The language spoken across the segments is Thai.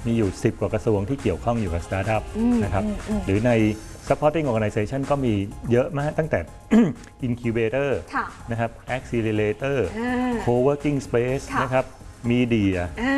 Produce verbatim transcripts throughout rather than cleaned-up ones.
มีอยู่สิบกว่ากระทรวงที่เกี่ยวข้องอยู่กับสตาร์ทอัพนะครับหรือใน supporting organization ก็มีเยอะมากตั้งแต่ incubator นะครับ accelerator co-working space นะครับ media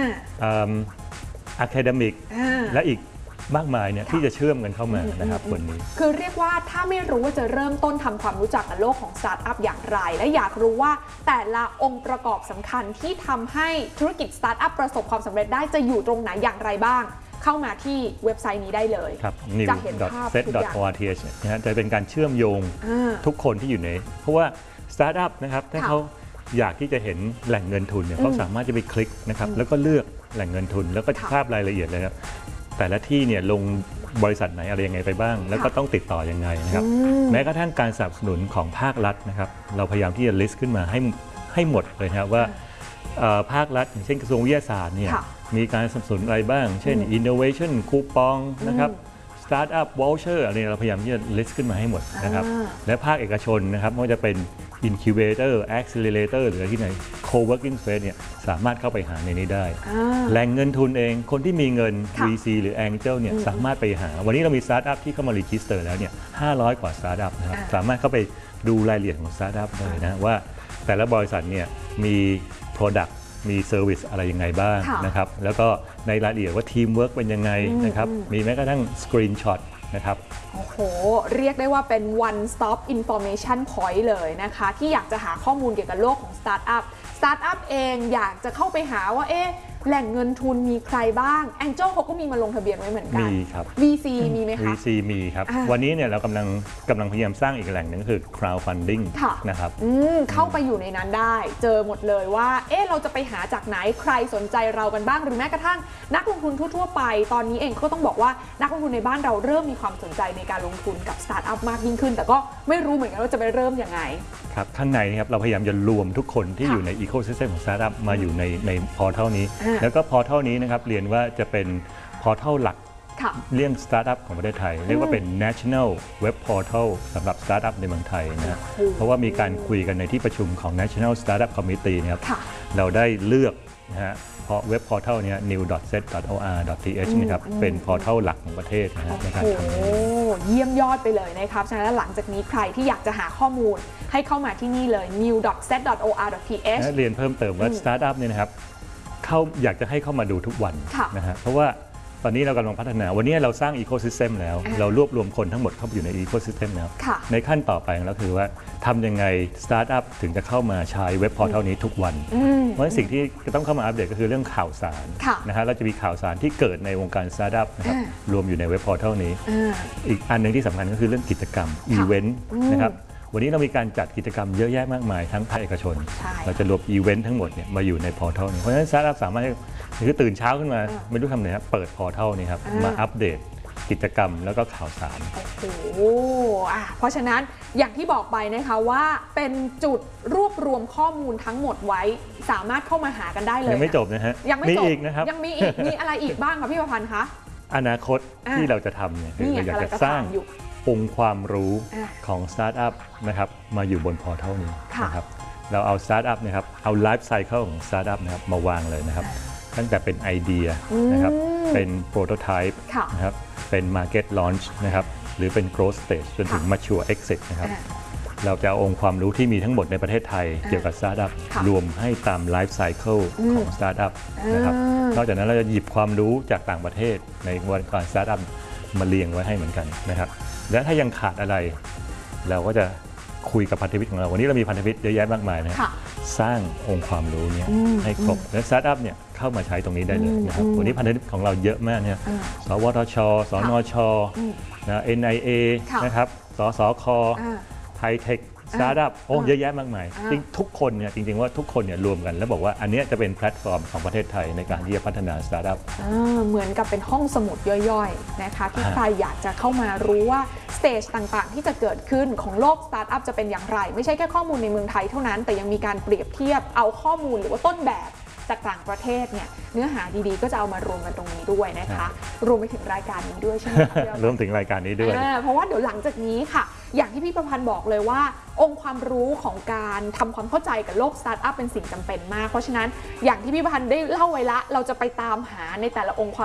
academic และอีกมากมายเนี่ยที่จะเชื่อมกันเข้ามานะครับวันนี้คือเรียกว่าถ้าไม่รู้ว่าจะเริ่มต้นทำความรู้จักกับโลกของสตาร์ทอัพอย่างไรและอยากรู้ว่าแต่ละองค์ประกอบสำคัญที่ทำให้ธุรกิจสตาร์ทอัพประสบความสำเร็จได้จะอยู่ตรงไหนอย่างไรบ้างเข้ามาที่เว็บไซต์นี้ได้เลยครับ นิว ดอท เซต ดอท โอ อาร์ ที เอช นะฮะจะเป็นการเชื่อมโยงทุกคนที่อยู่ในเพราะว่าสตาร์ทอัพนะครับถ้าเขาอยากที่จะเห็นแหล่งเงินทุนเนี่ยเขาสามารถจะไปคลิกนะครับแล้วก็เลือกแหล่งเงินทุนแล้วก็ทราบรายละเอียดเลยครับแต่ละที่เนี่ยลงบริษัทไหนอะไรยังไงไปบ้างแล้วก็ต้องติดต่อยังไงนะครับแม้กระทั่งการสนับสนุนของภาครัฐนะครับเราพยายามที่จะ list ขึ้นมาให้ให้หมดเลยนะครับว่าภาครัฐอย่างเช่นกระทรวงวิทยาศาสตร์เนี่ยมีการสนับสนุนอะไรบ้างเช่น innovation คูปองนะครับ startup voucher อะไรเราพยายามที่จะ list ขึ้นมาให้หมดนะครับและภาคเอกชนนะครับไม่ว่าจะเป็น incubator accelerator หรือที่ไหน co-working space เนี่ยสามารถเข้าไปหาในนี้ได้แหล่งเงินทุนเองคนที่มีเงิน วี ซี หรือ Angel เนี่ยสามารถไปหาวันนี้เรามี startup ที่เข้ามา register แล้วเนี่ยห้าร้อยกว่า startup นะครับสามารถเข้าไปดูรายละเอียดของ startup เลยนะว่าแต่ละบริษัทเนี่ยมี product มีเซอร์วิสอะไรยังไงบ้างนะครับแล้วก็ในรายละเอียดว่าทีมเวิร์กเป็นยังไงนะครับมีแม้กระทั่งสกรีนช็อตนะครับโอ้โหเรียกได้ว่าเป็น one stop information point เลยนะคะที่อยากจะหาข้อมูลเกี่ยวกับโลกของสตาร์ทอัพสตาร์ทอัพเองอยากจะเข้าไปหาว่าเอ๊ะแหล่งเงินทุนมีใครบ้าง Angel เขาก็มีมาลงทะเบียนไว้เหมือนกันมีครับวี ซี มีไหมคะวี ซี มีครับวันนี้เนี่ยเรากำลังกำลังพยายามสร้างอีกแหล่งหนึ่งก็คือ crowdfunding นะครับเข้าไปอยู่ในนั้นได้เจอหมดเลยว่าเอ๊ะเราจะไปหาจากไหนใครสนใจเรากันบ้างหรือแม้กระทั่งนักลงทุนทั่วๆไปตอนนี้เองก็ต้องบอกว่านักลงทุนในบ้านเราเริ่มมีความสนใจในการลงทุนกับสตาร์ทอัพมากยิ่งขึ้นแต่ก็ไม่รู้เหมือนกันว่าจะไปเริ่มยังไงครับข้างในครับเราพยายามจะรวมทุกคนที่อยู่ในอีโคซิสเต็มของสตาร์ทอัพมาอยู่ในในพอร์ทัลนี้แล้วก็พอร์ทัลนี้นะครับเรียนว่าจะเป็นพอร์ทัลหลักเรื่องสตาร์ทอัพของประเทศไทยเรียกว่าเป็น national web portal สำหรับสตาร์ทอัพในเมืองไทยนะเพราะว่ามีการคุยกันในที่ประชุมของ national startup committee นะครับเราได้เลือกนะฮะเพราะเว็บพอร์ทัลนี้ นิว ดอท เซต ดอท โอ อาร์ ดอท ที เอช นะครับเป็นพอร์ทัลหลักของประเทศนะฮะในการทำนี้เยี่ยมยอดไปเลยนะครับฉะนั้นหลังจากนี้ใครที่อยากจะหาข้อมูลให้เข้ามาที่นี่เลย นิว ดอท เซต ดอท โอ อาร์ ดอท ที เอชเรียนเพิ่มเติมว่าสตาร์ทอัพเนี่ยนะครับเขาอยากจะให้เข้ามาดูทุกวันนะฮะเพราะว่าตอนนี้เรากำลังพัฒนาวันนี้เราสร้างอีโคซิสเต็มแล้วเรารวบรวมคนทั้งหมดเข้าไปอยู่ในอีโคซิสเต็มแล้วในขั้นต่อไปแล้วคือว่าทำยังไงสตาร์ทอัพถึงจะเข้ามาใช้เว็บพอร์ทัลนี้ทุกวันเพราะสิ่งที่ต้องเข้ามาอัปเดตก็คือเรื่องข่าวสารนะฮะเราจะมีข่าวสารที่เกิดในวงการสตาร์ทอัพนะครับรวมอยู่ในเว็บพอร์ทัลนี้อีกอันหนึ่งที่สำคัญก็คือเรื่องกิจกรรมอีเวนต์นะครับวันนี้เรามีการจัดกิจกรรมเยอะแยะมากมายทั้งภาคเอกชนเราจะรวมอีเวนต์ทั้งหมดเนี่ยมาอยู่ในพอร์ทัลนี้เพราะฉะนั้นสตาร์ทอัพสามารถคือตื่นเช้าขึ้นมาไม่รู้ทำไหนครับเปิดพอร์ทัลนี่ครับมาอัปเดตกิจกรรมแล้วก็ข่าวสารโอ้โหเพราะฉะนั้นอย่างที่บอกไปนะคะว่าเป็นจุดรวบรวมข้อมูลทั้งหมดไว้สามารถเข้ามาหากันได้เลยยังไม่จบนะฮะยังไม่จบนะครับยังมีอีกมีอะไรอีกบ้างคะพี่ประพันธ์คะอนาคตที่เราจะทำเนี่ยคือเราอยากจะสร้างองค์ความรู้ของสตาร์ทอัพนะครับมาอยู่บนพอร์ทัลนี้นะครับเราเอาสตาร์ทอัพนะครับเอาไลฟ์ไซเคิลของสตาร์ทอัพนะครับมาวางเลยนะครับตั้งแต่เป็นไอเดียนะครับเป็นโปรโตไทป์นะครับเป็นมาร์เก็ตลอนช์นะครับหรือเป็นโกรธสเตจจนถึง mature exit นะครับเราจะเอาองค์ความรู้ที่มีทั้งหมดในประเทศไทยเกี่ยวกับสตาร์ทอัพรวมให้ตามไลฟ์ไซเคิลของสตาร์ทอัพนะครับนอกจากนั้นเราจะหยิบความรู้จากต่างประเทศในวงการสตาร์ทอัพมาเรียงไว้ให้เหมือนกันนะครับและถ้ายังขาดอะไรเราก็จะคุยกับพันธมิตรของเราวันนี้เรามีพันธมิตรเยอะแยะมากมายนะสร้างองค์ความรู้เนี่ยให้ครบและสตาร์ทอัพเนี่ยเข้ามาใช้ตรงนี้ได้เลยนะครับวันนี้พันธมิตรของเราเยอะมากเนี่ยสวทช สนช นะ เอ็น ไอ เอ นะครับสสค ไทเทคสตาร์ทอัพโอ้เยอะแยะมากมายจริงทุกคนเนี่ยจริงๆว่าทุกคนเนี่ยรวมกันแล้วบอกว่าอันนี้จะเป็นแพลตฟอร์มของประเทศไทยในการที่จะพัฒนาสตาร์ทอัพเหมือนกับเป็นห้องสมุดย่อยๆนะคะที่ใครอยากจะเข้ามารู้ว่าสเตจต่างๆที่จะเกิดขึ้นของโลกสตาร์ทอัพจะเป็นอย่างไรไม่ใช่แค่ข้อมูลในเมืองไทยเท่านั้นแต่ยังมีการเปรียบเทียบเอาข้อมูลหรือว่าต้นแบบจากต่างประเทศเนี่ยเนื้อหาดีๆก็จะเอามารวมกันตรงนี้ด้วยนะคะรวมไปถึงรายการนี้ด้วยใช่ไหมรวมถึงรายการนี้ด้วยเพราะว่าเดี๋ยวหลังจากนี้ค่ะอย่างที่พี่ประพันธ์บอกเลยว่าองค์ความรู้ของการทำความเข้าใจกับโลกสตาร์ทอัพเป็นสิ่งจำเป็นมากเพราะฉะนั้นอย่างที่พี่ประพันธ์ได้เล่าไว้ละเราจะไปตามหาในแต่ละองค์ความ